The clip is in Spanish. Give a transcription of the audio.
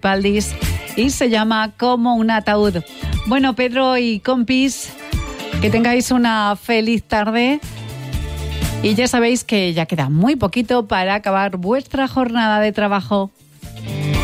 Valdis y se llama Como un ataúd. Bueno, Pedro y compis, que tengáis una feliz tarde y ya sabéis que ya queda muy poquito para acabar vuestra jornada de trabajo.